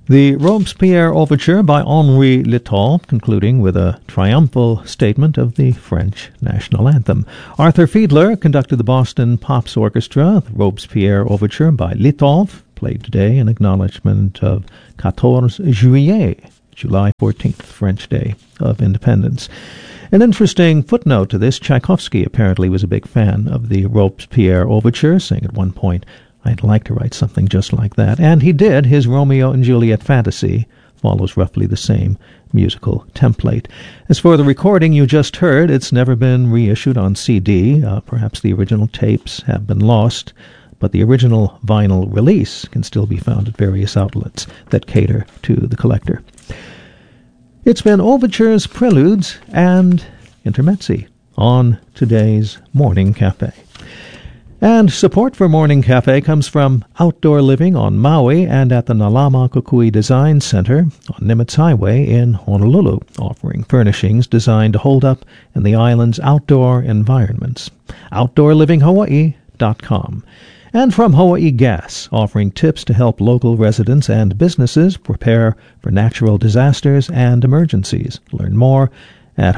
The Robespierre Overture by Henri Lital, concluding with a triumphal statement of the French national anthem. Arthur Fiedler conducted the Boston Pops Orchestra. The Robespierre Overture by Lital, played today in acknowledgement of 14 Juillet, July 14th, French Day of Independence. An interesting footnote to this, Tchaikovsky apparently was a big fan of the Robespierre Overture, saying at one point, "I'd like to write something just like that." And he did. His Romeo and Juliet fantasy follows roughly the same musical template. As for the recording you just heard, it's never been reissued on CD. Perhaps the original tapes have been lost, but the original vinyl release can still be found at various outlets that cater to the collector. It's been overtures, preludes, and intermezzi on today's Morning Cafe. And support for Morning Cafe comes from Outdoor Living on Maui and at the Nalama Kukui Design Center on Nimitz Highway in Honolulu, offering furnishings designed to hold up in the island's outdoor environments. OutdoorLivingHawaii.com. And from Hawaii Gas, offering tips to help local residents and businesses prepare for natural disasters and emergencies. Learn more at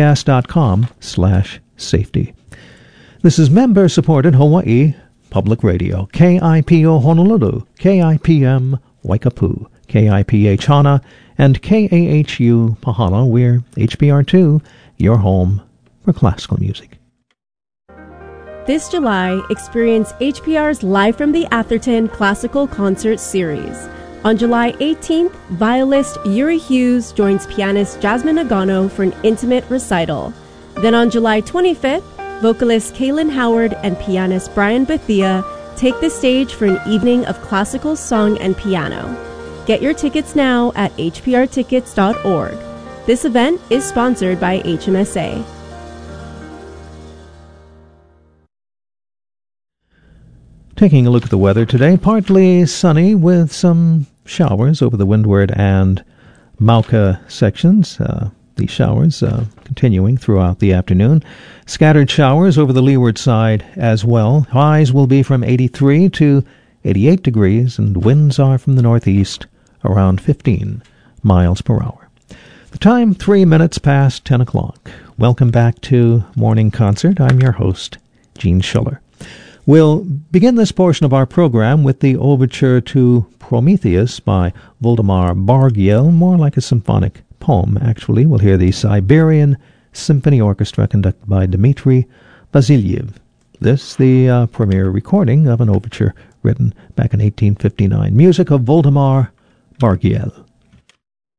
hawaiigas.com/safety. This is member-supported Hawaii Public Radio, KIPO Honolulu, KIPM Waikapu, KIPH Hana, and KAHU Pahana. We're HPR2, your home for classical music. This July, experience HPR's Live from the Atherton Classical Concert Series. On July 18th, violist Yuri Hughes joins pianist Jasmine Nagano for an intimate recital. Then on July 25th, vocalist Kaylin Howard and pianist Brian Bethia take the stage for an evening of classical song and piano. Get your tickets now at hprtickets.org. This event is sponsored by HMSA. Taking a look at the weather today, partly sunny with some showers over the Windward and Mauka sections. These showers continuing throughout the afternoon. Scattered showers over the leeward side as well. Highs will be from 83 to 88 degrees, and winds are from the northeast around 15 miles per hour. The time, 3 minutes past 10 o'clock. Welcome back to Morning Concert. I'm your host, Gene Schiller. We'll begin this portion of our program with the overture to Prometheus by Voldemar Bargiel, more like a symphonic poem, actually. We'll hear the Siberian Symphony Orchestra conducted by Dmitry Vasilyev. This, the premiere recording of an overture written back in 1859. Music of Voldemar Bargiel.